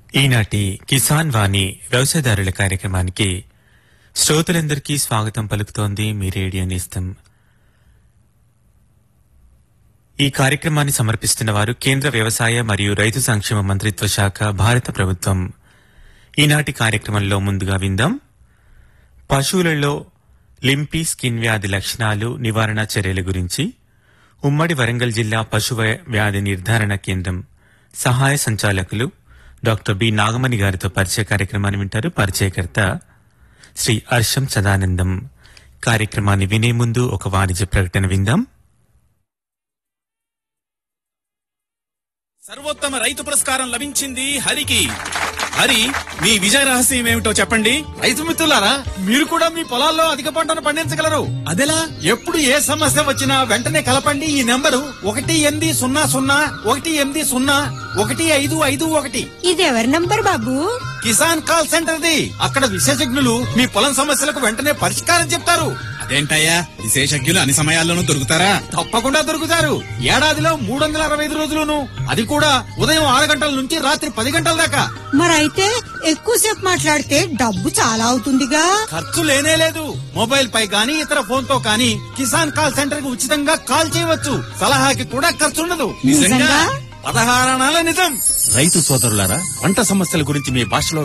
ఈనాటి కిసాన్ వాణి వ్యవసాయదారుల కార్యక్రమానికి శ్రోతలందరికీ స్వాగతం పలుకుతోంది మీ రేడియో నేస్తం. ఈ కార్యక్రమాన్ని సమర్పిస్తున్న వారు కేంద్ర వ్యవసాయ మరియు రైతు సంక్షేమ మంత్రిత్వ శాఖ, భారత ప్రభుత్వం. ఈనాటి కార్యక్రమంలో ముందుగా విందాం పశువులలో లింపీ స్కిన్ వ్యాధి లక్షణాలు, నివారణ చర్యల గురించి ఉమ్మడి వరంగల్ జిల్లా పశు వ్యాధి నిర్ధారణ కేంద్రం సహాయ సంచాలకులు డాక్టర్ బి నాగమణి గారితో పరిచయ కార్యక్రమాన్ని వింటారు. పరిచయకర్త శ్రీ హర్షం సదానందం. కార్యక్రమాన్ని వినే ముందు ఒక వాణిజ్య ప్రకటన విందాం. సర్వోత్తమ రైతు పురస్కారం లభించింది హరికి. హరి, మీ విజయ రహస్యం ఏమిటో చెప్పండి. రైతు మిత్రులారా, మీరు కూడా మీ పొలాల్లో అధిక పంటను పండించగలరు. అదెలా? ఎప్పుడు ఏ సమస్య వచ్చినా వెంటనే కలపండి ఈ నెంబరు 1800 ఇది ఎవరి number Babu? Kisan call centre the. అక్కడ విశేషజ్ఞులు మీ పొలం సమస్యలకు వెంటనే పరిష్కారం చెప్తారు. అదేంటయ్యా, విశేషజ్ఞులు అన్ని సమయాల్లోనూ దొరుకుతారా? తప్పకుండా దొరుకుతారు. ఏడాదిలో 365 రోజులును, అది కూడా ఉదయం 6 గంటల నుంచి రాత్రి 10 గంటల దాకా. మరైతే ఎక్కువసేపు మాట్లాడితే డబ్బు చాలా అవుతుందిగా. ఖర్చు లేనే లేదు. మొబైల్ పై గానీ ఇతర ఫోన్ తో కానీ కిసాన్ కాల్ సెంటర్ కి ఉచితంగా కాల్ చేయవచ్చు. సలహాకి కూడా ఖర్చుండదు. నిజంగా? 16 నిజం. రైతు సోదరులారా, పంట సమస్యల గురించి మీ భాషలో